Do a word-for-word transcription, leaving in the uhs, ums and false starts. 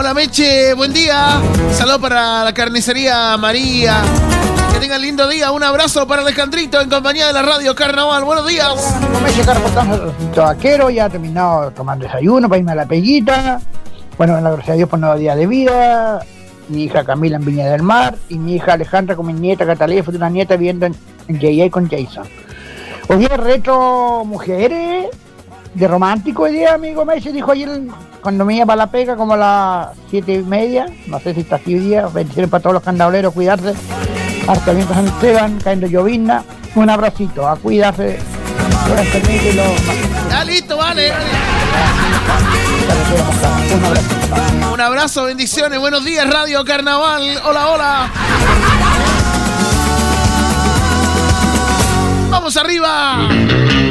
Hola Meche, buen día. Saludos para la carnicería María. Que tengan lindo día. Un abrazo para Alejandrito en compañía de la radio Carnaval. Buenos días. Amigo Meche, acá reportando el vaquero. Ya ha terminado tomando desayuno para irme a la peguita. Bueno, gracias a Dios por nuevos días de vida. Mi hija Camila en Viña del Mar. Y mi hija Alejandra con mi nieta Catalina, futura nieta, viviendo en, en J A con Jason. Hoy día retro mujeres de romántico hoy día, amigo Meche. Dijo ayer cuando me iba para la pega como a las siete y media. No sé si está así hoy día. Bendiciones para todos los candaboleros, cuidarse. Hasta bien San Esteban, cayendo llovizna. Un abracito, a cuidarse. Y los... Ya listo, vale. Un abrazo. Un abrazo, bendiciones. Buenos días, Radio Carnaval. Hola, hola. Vamos arriba.